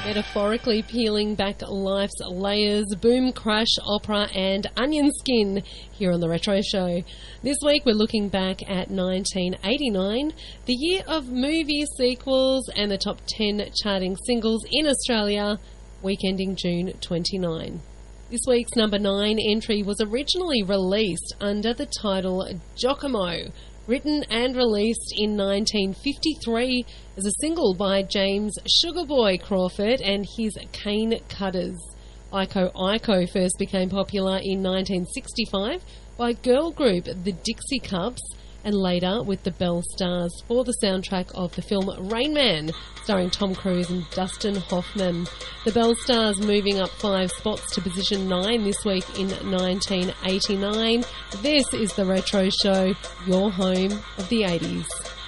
Metaphorically peeling back life's layers, boom, crash, opera and onion skin here on The Retro Show. This week we're looking back at 1989, the year of movie sequels and the top 10 charting singles in Australia, week ending June 29. This week's number 9 entry was originally released under the title Giacomo, written and released in 1953 as a single by James Sugarboy Crawford and his Cane Cutters. Iko Iko first became popular in 1965 by girl group The Dixie Cups and later with the Bell Stars for the soundtrack of the film Rain Man, starring Tom Cruise and Dustin Hoffman. The Bell Stars moving up 5 spots to position 9 this week in 1989. This is The Retro Show, your home of the 80s.